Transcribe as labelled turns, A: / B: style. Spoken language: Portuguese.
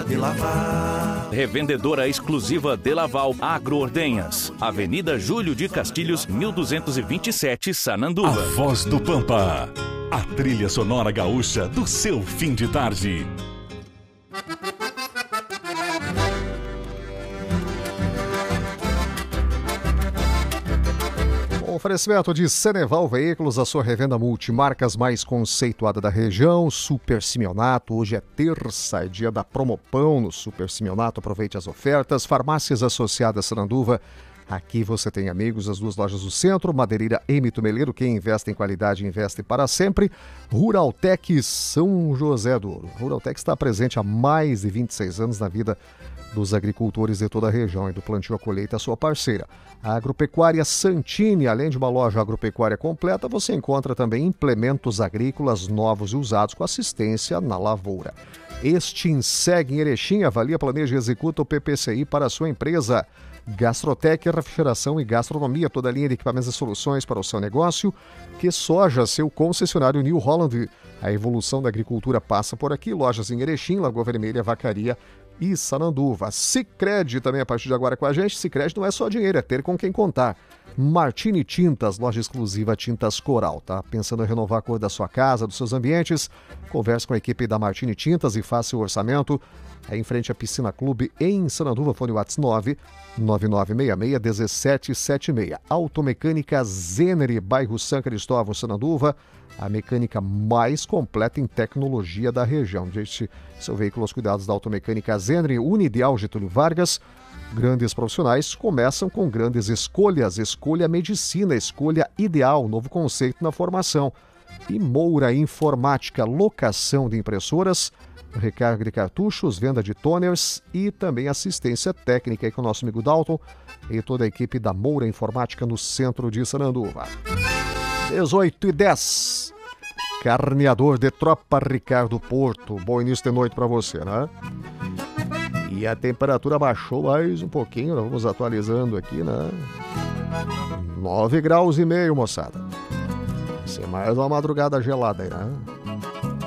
A: de lavar.
B: Revendedora exclusiva de Laval Agroordenhas. Avenida Júlio de Castilhos, 1227, Sananduva.
C: A Voz do Pampa. A trilha sonora gaúcha do seu fim de tarde.
D: Oferecimento de Ceneval Veículos, a sua revenda multimarcas mais conceituada da região. Super Simeonato, hoje é terça, é dia da Promopão no Super Simeonato, aproveite as ofertas. Farmácias Associadas Sananduva, aqui você tem amigos, as duas lojas do centro. Madeireira M. Tumeleiro, quem investe em qualidade investe para sempre. Ruraltec São José do Ouro. Ruraltec está presente há mais de 26 anos na vida dos agricultores de toda a região e do plantio à colheita, a sua parceira. A Agropecuária Santini, além de uma loja agropecuária completa, você encontra também implementos agrícolas novos e usados com assistência na lavoura. Extinseg em Erechim, avalia, planeja e executa o PPCI para a sua empresa. Gastrotec, refrigeração e gastronomia, toda a linha de equipamentos e soluções para o seu negócio. Que Soja, seu concessionário New Holland. A evolução da agricultura passa por aqui. Lojas em Erechim, Lagoa Vermelha, Vacaria e Sananduva. Sicredi também a partir de agora com a gente. Sicredi não é só dinheiro, é ter com quem contar. Martini Tintas, loja exclusiva Tintas Coral, tá? Pensando em renovar a cor da sua casa, dos seus ambientes? Converse com a equipe da Martini Tintas e faça o orçamento. É em frente à Piscina Clube, em Sananduva, fone WhatsApp 99966-1776. Automecânica Zenere, bairro São Cristóvão, Sananduva. A mecânica mais completa em tecnologia da região. Deixe seu veículo aos cuidados da Automecânica Zenere, Unideal Getúlio Vargas. Grandes profissionais começam com grandes escolhas. Escolha medicina, escolha ideal, novo conceito na formação. E Moura Informática, locação de impressoras, recarga de cartuchos, venda de toners e também assistência técnica aí com o nosso amigo Dalton e toda a equipe da Moura Informática no centro de Sananduva. 18h10. Carneador de Tropa Ricardo Porto. Bom início de noite para você, né? E a temperatura baixou mais um pouquinho, nós vamos atualizando aqui, né? 9,5 graus, moçada. Vai ser mais uma madrugada gelada aí, né?